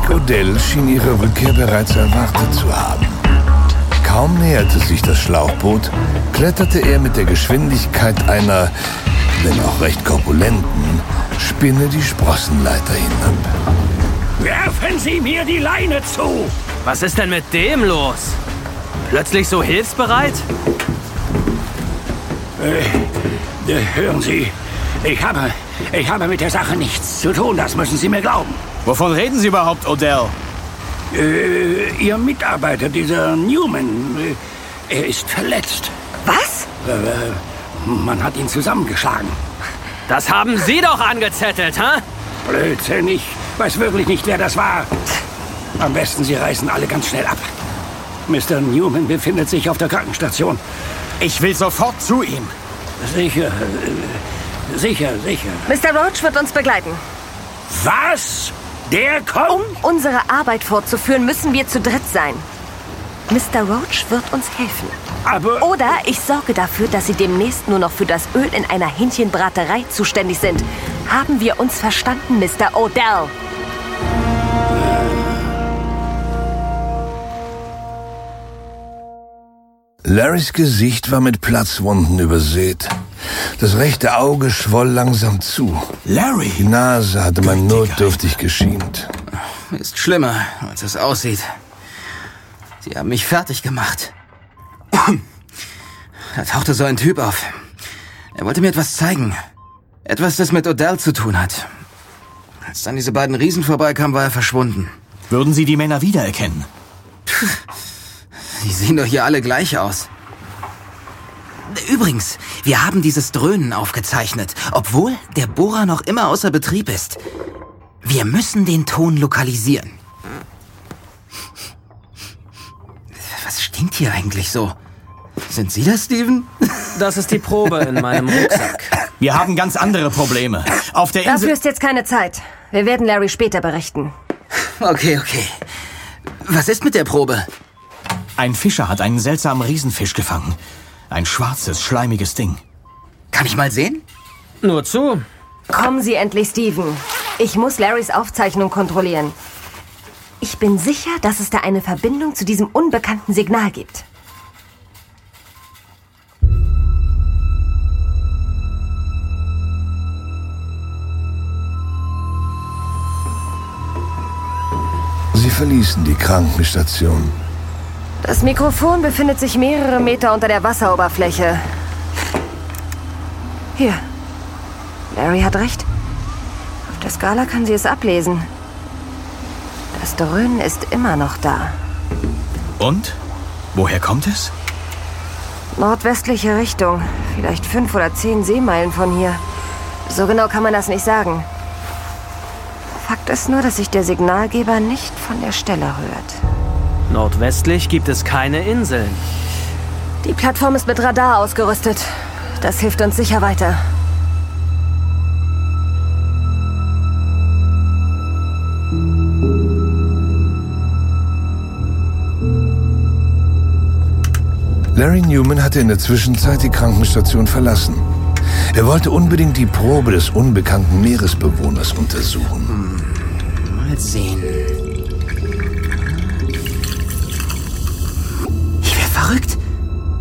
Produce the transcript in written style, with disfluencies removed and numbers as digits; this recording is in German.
Dick Odell schien ihre Rückkehr bereits erwartet zu haben. Kaum näherte sich das Schlauchboot, kletterte er mit der Geschwindigkeit einer, wenn auch recht korpulenten, Spinne die Sprossenleiter hinab. Werfen Sie mir die Leine zu! Was ist denn mit dem los? Plötzlich so hilfsbereit? Hören Sie, ich habe mit der Sache nichts zu tun, das müssen Sie mir glauben. Wovon reden Sie überhaupt, Odell? Ihr Mitarbeiter, dieser Newman, er ist verletzt. Was? Man hat ihn zusammengeschlagen. Das haben Sie doch angezettelt, hä? Blödsinn, ich weiß wirklich nicht, wer das war. Am besten, Sie reisen alle ganz schnell ab. Mr. Newman befindet sich auf der Krankenstation. Ich will sofort zu ihm. Sicher. Mr. Roach wird uns begleiten. Was? Der kommt? Um unsere Arbeit fortzuführen, müssen wir zu dritt sein. Mr. Roach wird uns helfen. Aber... Oder ich sorge dafür, dass Sie demnächst nur noch für das Öl in einer Hähnchenbraterei zuständig sind. Haben wir uns verstanden, Mr. Odell? Larrys Gesicht war mit Platzwunden übersät. Das rechte Auge schwoll langsam zu. Larry! Die Nase hatte man notdürftig geschient. Ist schlimmer, als es aussieht. Sie haben mich fertig gemacht. Da tauchte so ein Typ auf. Er wollte mir etwas zeigen. Etwas, das mit Odell zu tun hat. Als dann diese beiden Riesen vorbeikamen, war er verschwunden. Würden Sie die Männer wiedererkennen? Die sehen doch hier alle gleich aus. Übrigens, wir haben dieses Dröhnen aufgezeichnet, obwohl der Bohrer noch immer außer Betrieb ist. Wir müssen den Ton lokalisieren. Was stinkt hier eigentlich so? Sind Sie das, Steven? Das ist die Probe in meinem Rucksack. Wir haben ganz andere Probleme. Auf der Insel... Dafür ist jetzt keine Zeit. Wir werden Larry später berichten. Okay. Was ist mit der Probe? Ein Fischer hat einen seltsamen Riesenfisch gefangen. Ein schwarzes, schleimiges Ding. Kann ich mal sehen? Nur zu. Kommen Sie endlich, Steven. Ich muss Larrys Aufzeichnung kontrollieren. Ich bin sicher, dass es da eine Verbindung zu diesem unbekannten Signal gibt. Sie verließen die Krankenstation. Das Mikrofon befindet sich mehrere Meter unter der Wasseroberfläche. Hier. Larry hat recht. Auf der Skala kann sie es ablesen. Das Dröhnen ist immer noch da. Und? Woher kommt es? Nordwestliche Richtung. Vielleicht 5 oder 10 Seemeilen von hier. So genau kann man das nicht sagen. Fakt ist nur, dass sich der Signalgeber nicht von der Stelle rührt. Nordwestlich gibt es keine Inseln. Die Plattform ist mit Radar ausgerüstet. Das hilft uns sicher weiter. Larry Newman hatte in der Zwischenzeit die Krankenstation verlassen. Er wollte unbedingt die Probe des unbekannten Meeresbewohners untersuchen. Mal sehen.